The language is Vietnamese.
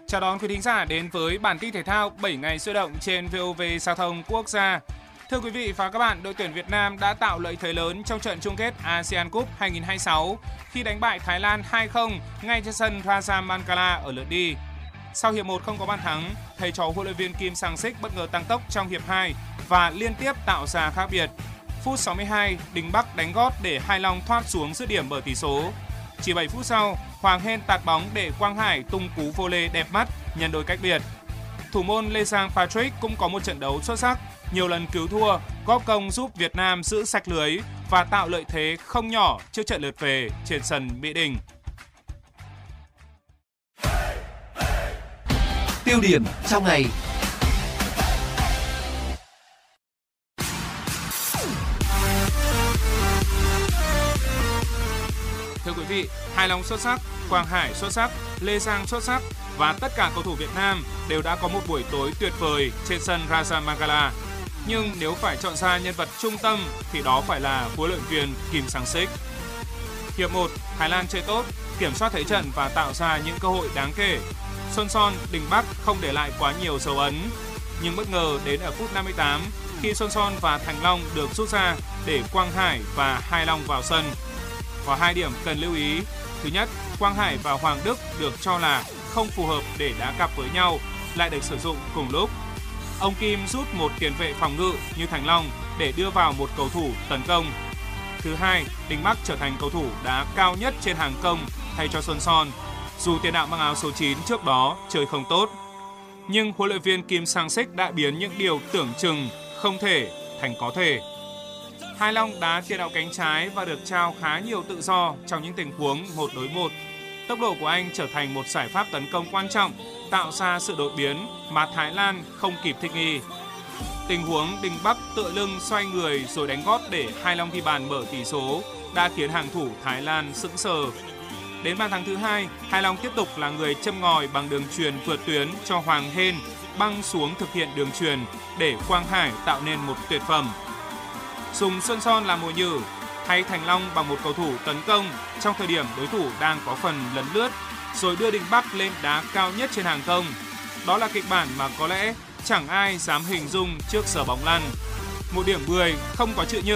Chào đón quý thính giả đến với bản tin thể thao 7 ngày sôi động trên VOV Giao thông Quốc gia. Thưa quý vị và các bạn, đội tuyển Việt Nam đã tạo lợi thế lớn trong trận chung kết ASEAN Cup 2026 khi đánh bại Thái Lan 2-0 ngay trên sân Raja Mankala ở lượt đi. Sau hiệp 1 không có bàn thắng, thầy trò huấn luyện viên Kim Sang-sik bất ngờ tăng tốc trong hiệp 2 và liên tiếp tạo ra khác biệt. Phút 62, Đình Bắc đánh gót để Hai Long thoát xuống dứt điểm mở tỷ số. Chỉ 7 phút sau, Hoàng Hên tạt bóng để Quang Hải tung cú volley đẹp mắt nhân đôi cách biệt. Thủ môn Lê Giang Patrick cũng có một trận đấu xuất sắc, nhiều lần cứu thua, góp công giúp Việt Nam giữ sạch lưới và tạo lợi thế không nhỏ trước trận lượt về trên sân Mỹ Đình. Tiêu điểm trong ngày. Thưa quý vị, Hai Long xuất sắc, Quang Hải xuất sắc, Lê Giang xuất sắc và tất cả cầu thủ Việt Nam đều đã có một buổi tối tuyệt vời trên sân Raja Mankala. Nhưng nếu phải chọn ra nhân vật trung tâm thì đó phải là huấn luyện viên Kim Sang-sik. Hiệp 1, Thái Lan chơi tốt, kiểm soát thế trận và tạo ra những cơ hội đáng kể. Xuân Son, Đình Bắc không để lại quá nhiều dấu ấn. Nhưng bất ngờ đến ở phút 58 khi Xuân Son và Thành Long được rút ra để Quang Hải và Hai Long vào sân. Có 2 điểm cần lưu ý. Thứ nhất, Quang Hải và Hoàng Đức được cho là không phù hợp để đá cặp với nhau, lại được sử dụng cùng lúc. Ông Kim rút một tiền vệ phòng ngự như Thành Long để đưa vào một cầu thủ tấn công. Thứ hai, Đình Bắc trở thành cầu thủ đá cao nhất trên hàng công thay cho Xuân Son, dù tiền đạo mang áo số 9 trước đó chơi không tốt. Nhưng huấn luyện viên Kim Sang-sik đã biến những điều tưởng chừng không thể thành có thể. Hai Long đá tiền đạo cánh trái và được trao khá nhiều tự do trong những tình huống 1 đối 1. Tốc độ của anh trở thành một giải pháp tấn công quan trọng, tạo ra sự đột biến mà Thái Lan không kịp thích nghi. Tình huống Đình Bắc tựa lưng xoay người rồi đánh gót để Hai Long ghi bàn mở tỷ số đã khiến hàng thủ Thái Lan sững sờ. Đến bàn thắng thứ 2, Hai Long tiếp tục là người châm ngòi bằng đường chuyền vượt tuyến cho Hoàng Hên băng xuống thực hiện đường chuyền để Quang Hải tạo nên một tuyệt phẩm. Dùng Xuân Son làm mồi nhử, thay Thành Long bằng một cầu thủ tấn công trong thời điểm đối thủ đang có phần lấn lướt, rồi đưa Đình Bắc lên đá cao nhất trên hàng công. Đó là kịch bản mà có lẽ chẳng ai dám hình dung trước giờ bóng lăn. Một điểm 10 không có chữ nhưng.